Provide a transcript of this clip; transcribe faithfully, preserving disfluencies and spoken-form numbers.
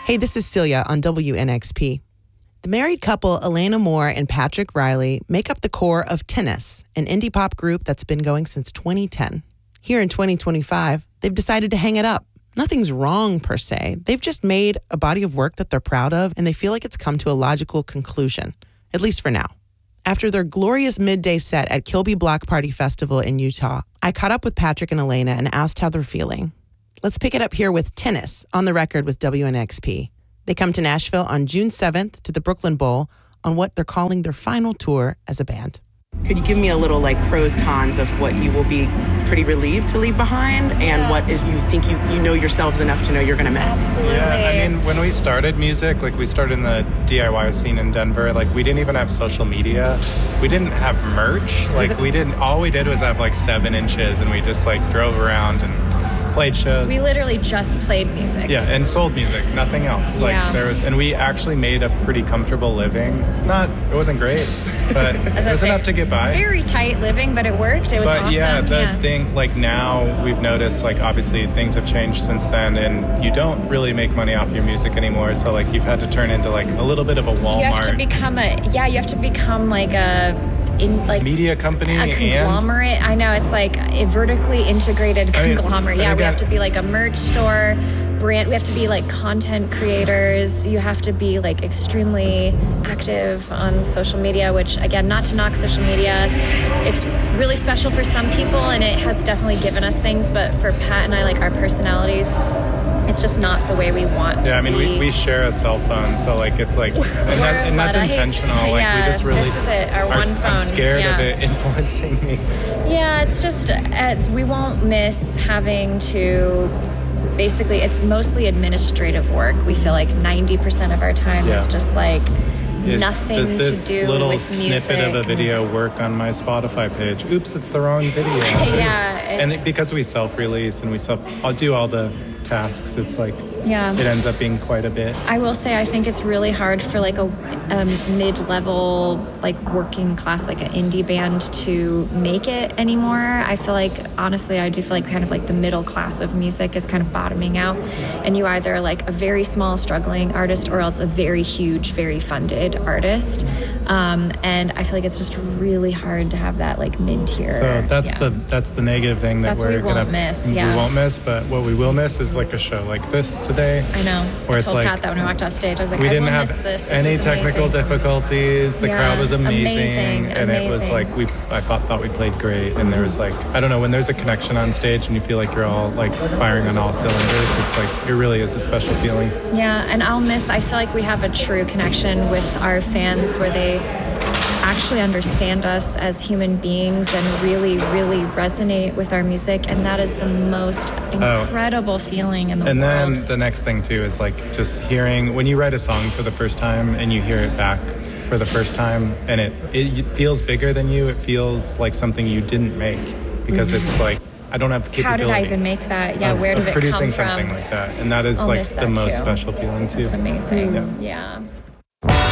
Hey, this is Celia on W N X P. The married couple Elena Moore and Patrick Riley make up the core of Tennis, an indie pop group that's been going since twenty ten. Here in twenty twenty-five, they've decided to hang it up. Nothing's wrong per se. They've just made a body of work that they're proud of, and they feel like it's come to a logical conclusion, at least for now. After their glorious midday set at Kilby Block Party Festival in Utah, I caught up with Patrick and Elena and asked how they're feeling. Let's pick it up here with Tennis on the record with W N X P. They come to Nashville on June seventh to the Brooklyn Bowl on what they're calling their final tour as a band. Could you give me a little like pros, cons of what you will be pretty relieved to leave behind and yeah. what is, you think you, you know yourselves enough to know you're going to miss? Absolutely. Yeah, I mean, when we started music, like we started in the D I Y scene in Denver, like we didn't even have social media. We didn't have merch. Like we didn't, all we did was have like seven inches and we just like drove around and played shows. We literally just played music. Yeah, and sold music, nothing else. Like yeah. there was, and we actually made a pretty comfortable living. Not, it wasn't great, but it was say, enough to get by. Very tight living, but it worked. It was but awesome. yeah, the yeah. thing, like now we've noticed, like obviously things have changed since then, and you don't really make money off your music anymore. So like you've had to turn into like a little bit of a Walmart. You have to become a yeah. You have to become like a. In like media company, a conglomerate. And I know it's like a vertically integrated I mean, conglomerate. Yeah, again, we have to be like a merch store, brand. We have to be like content creators. You have to be like extremely active on social media. Which again, not to knock social media, it's really special for some people, and it has definitely given us things. But for Pat and I, like our personalities, it's just not the way we want yeah, to I mean, be. we, we share a cell phone, so like it's like, and, that, and that's Luddites. intentional. Like yeah, we just really, this is it. Our are, one phone. I'm scared yeah. of it influencing me. Yeah, it's just it's, we won't miss having to. Basically, it's mostly administrative work. We feel like ninety percent of our time yeah. is just like. Is, Nothing does this to do little with snippet music. of a video work on my Spotify page? Oops, it's the wrong video. yeah, it's, and it, because we self-release and we self, I'll do all the tasks. It's like yeah. it ends up being quite a bit. I will say I think it's really hard for like a, a mid-level, like working class, like an indie band to make it anymore. I feel like honestly, I do feel like kind of like the middle class of music is kind of bottoming out, and you either like a very small struggling artist or else a very huge, very funded artist. Um, and I feel like it's just really hard to have that like mid-tier. So that's yeah. the that's the negative thing that That's we're what we won't gonna miss, yeah. we won't miss. But what we will miss is like a show like this today. I know. Where I it's told like, Pat that when we walked off stage. I was like, we I didn't will have miss this. This any was technical amazing. difficulties. The Yeah, crowd was amazing, amazing, and it was amazing. like we I thought thought we played great. And there was like I don't know, when there's a connection on stage and you feel like you're all like firing on all cylinders. It's like it really is a special feeling. Yeah, and I'll miss. I feel like we have a true connection with our fans where they actually understand us as human beings and really, really resonate with our music, and that is the most incredible oh. feeling in the and world. And then the next thing too is like just hearing when you write a song for the first time and you hear it back for the first time and it, it feels bigger than you. It feels like something you didn't make because mm-hmm. it's like I don't have the capability. How did I even make that? Yeah, of, where did of it producing come from? Something like that, and that is I'll like miss the that most too. special feeling too. It's amazing. yeah. yeah.